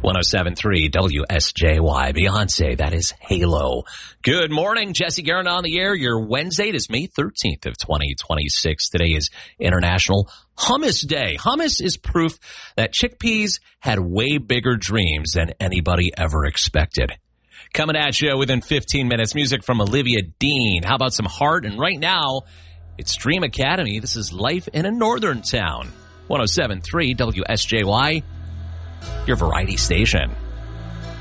107.3 WSJY. Beyonce, that is Halo. Good morning, Jesse Guerin on the air. Your Wednesday, it is May 13th of 2026. Today is International Hummus Day. Hummus is proof that chickpeas had way bigger dreams than anybody ever expected. Coming at you within 15 minutes, music from Olivia Dean. How about some heart? And right now, it's Dream Academy. This is Life in a Northern Town. 107.3 WSJY. Your variety station.